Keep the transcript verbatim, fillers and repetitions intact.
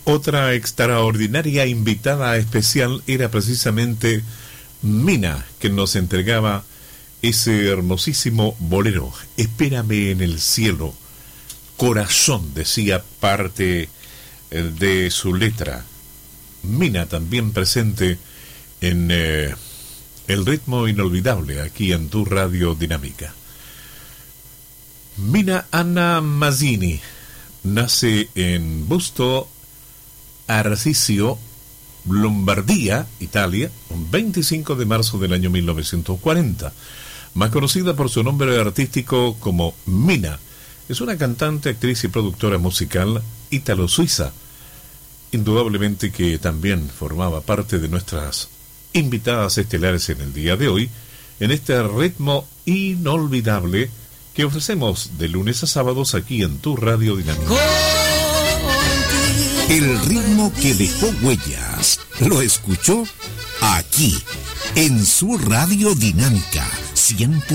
Otra extraordinaria invitada especial era precisamente Mina, que nos entregaba ese hermosísimo bolero, Espérame en el cielo. Corazón, decía parte de su letra. Mina también presente en eh, El ritmo inolvidable, aquí en tu Radio Dinámica. Mina Anna Mazzini nace en Busto Arsizio, Lombardía, Italia, un veinticinco de marzo del año mil novecientos cuarenta. Más conocida por su nombre artístico como Mina, es una cantante, actriz y productora musical ítalo-suiza. Indudablemente que también formaba parte de nuestras invitadas estelares en el día de hoy, en este ritmo inolvidable que ofrecemos de lunes a sábados aquí en tu Radio Dinámica. El ritmo que dejó huellas, lo escuchó aquí, en su Radio Dinámica cien.